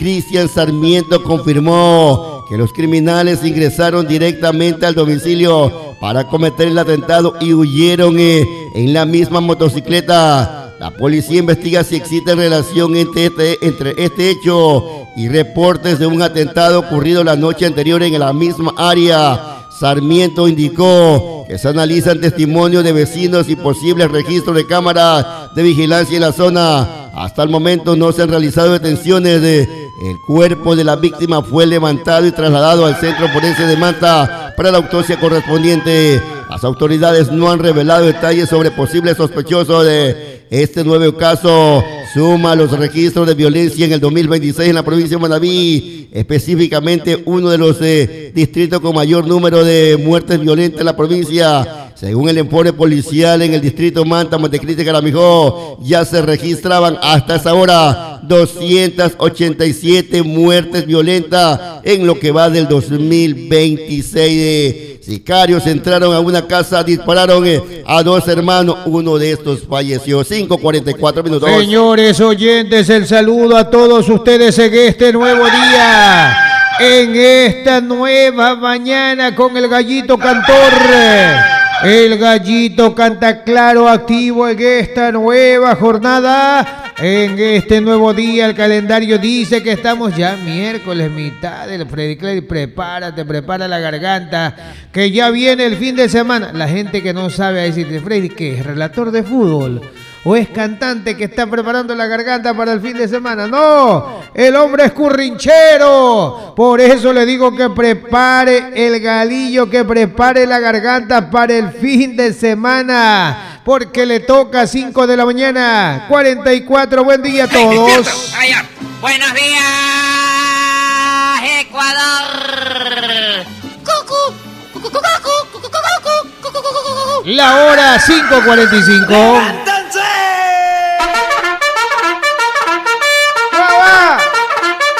Cristian Sarmiento, confirmó que los criminales ingresaron directamente al domicilio para cometer el atentado y huyeron en la misma motocicleta. La policía investiga si existe relación entre este hecho y reportes de un atentado ocurrido la noche anterior en la misma área. Sarmiento indicó que se analizan testimonios de vecinos y posibles registros de cámaras de vigilancia en la zona. Hasta el momento no se han realizado detenciones. El cuerpo de la víctima fue levantado y trasladado al Centro Forense de Manta para la autopsia correspondiente. Las autoridades no han revelado detalles sobre posibles sospechosos de este nuevo caso. Suma los registros de violencia en el 2026 en la provincia de Manabí, específicamente uno de los distritos con mayor número de muertes violentas en la provincia. Según el informe policial, en el distrito Manta, Montecristi y Caramijó, ya se registraban hasta esa hora 287 muertes violentas en lo que va del 2026. Sicarios entraron a una casa, dispararon a dos hermanos, uno de estos falleció. 5:44 minutos. Señores oyentes, el saludo a todos ustedes en este nuevo día, en esta nueva mañana con el Gallito Cantor. El Gallito canta claro, activo en esta nueva jornada, en este nuevo día. El calendario dice que estamos ya miércoles, mitad del Freddy Clay. Prepárate, prepara la garganta, que ya viene el fin de semana. La gente que no sabe decirte, Freddy, ¿qué es? ¿Relator de fútbol? ¿O es cantante que está preparando la garganta para el fin de semana? No, el hombre es currinchero. Por eso le digo que prepare el galillo, que prepare la garganta para el fin de semana, porque le toca 5 de la mañana, 44. Buen día a todos. Buenos días, Ecuador. La hora 5:45.